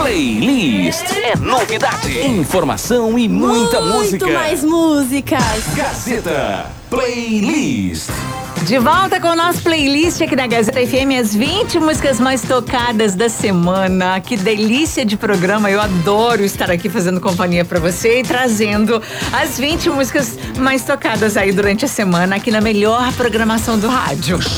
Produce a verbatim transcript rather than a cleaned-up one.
Playlist. É novidade, informação e muita Muito música. mais músicas. Gazeta Playlist. De volta com o nosso playlist aqui na Gazeta F M, as vinte músicas mais tocadas da semana. Que delícia de programa, eu adoro estar aqui fazendo companhia pra você e trazendo as vinte músicas mais tocadas aí durante a semana aqui na melhor programação do rádio.